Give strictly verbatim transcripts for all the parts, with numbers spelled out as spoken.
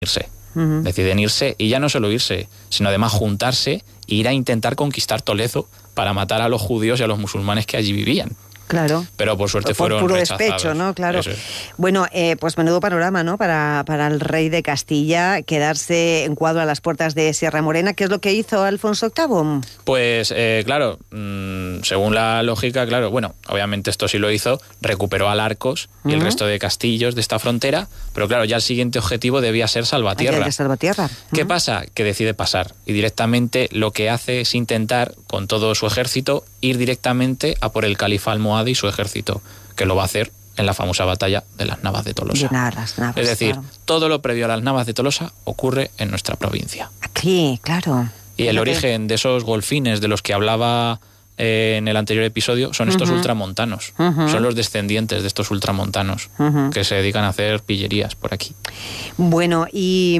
irse. Uh-huh. Deciden irse y ya no solo irse, sino además juntarse e ir a intentar conquistar Toledo para matar a los judíos y a los musulmanes que allí vivían. Claro. Pero por suerte por fueron puro rechazados. despecho, ¿no? Claro. Eso es. Bueno, eh, pues menudo panorama, ¿no? Para, para el rey de Castilla quedarse en cuadro a las puertas de Sierra Morena. ¿Qué es lo que hizo Alfonso octavo? Pues, eh, claro, mmm, según la lógica, claro, bueno, obviamente esto sí lo hizo, recuperó Alarcos y uh-huh. el resto de castillos de esta frontera, pero claro, ya el siguiente objetivo debía ser Salvatierra. De Salvatierra. Uh-huh. ¿Qué pasa? Que decide pasar y directamente lo que hace es intentar, con todo su ejército, ir directamente a por el califa almohade y su ejército, que lo va a hacer en la famosa batalla de las Navas de Tolosa. De nada, las Navas, es decir, claro. todo lo previo a las Navas de Tolosa ocurre en nuestra provincia. Aquí, claro. Y el origen de esos golfines de los que hablaba eh, en el anterior episodio son estos uh-huh. ultramontanos. Uh-huh. Son los descendientes de estos ultramontanos uh-huh. que se dedican a hacer pillerías por aquí. Bueno, ¿y,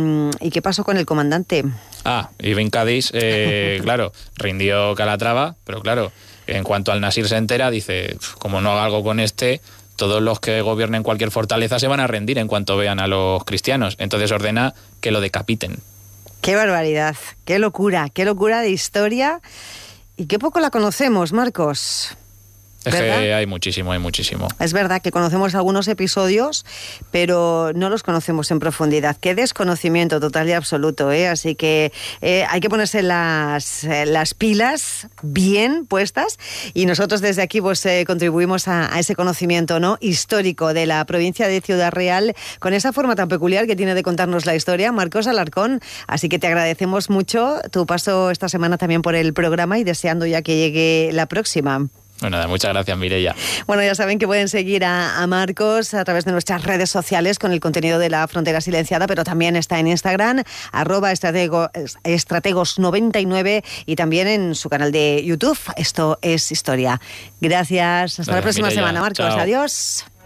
¿y qué pasó con el comandante? Ah, Ibn Cádiz, eh, claro, rindió Calatrava, pero claro, en cuanto al Nasir se entera, dice, como no haga algo con este, todos los que gobiernen cualquier fortaleza se van a rendir en cuanto vean a los cristianos. Entonces ordena que lo decapiten. ¡Qué barbaridad! ¡Qué locura! ¡Qué locura de historia! Y qué poco la conocemos, Marcos. Es ¿verdad? Que hay muchísimo, hay muchísimo. Es verdad que conocemos algunos episodios, pero no los conocemos en profundidad. Qué desconocimiento total y absoluto, ¿eh? Así que eh, hay que ponerse las, eh, las pilas bien puestas y nosotros desde aquí pues eh, contribuimos a, a ese conocimiento, ¿no? histórico de la provincia de Ciudad Real, con esa forma tan peculiar que tiene de contarnos la historia, Marcos Alarcón. Así que te agradecemos mucho tu paso esta semana también por el programa y deseando ya que llegue la próxima. Bueno, nada, muchas gracias, Mireia. Bueno, ya saben que pueden seguir a, a Marcos a través de nuestras redes sociales con el contenido de La Frontera Silenciada, pero también está en Instagram, arroba estratego, estrategos noventa y nueve y también en su canal de YouTube. Esto es Historia. Gracias. Hasta gracias, la próxima Mireia. semana, Marcos. Chao. Adiós.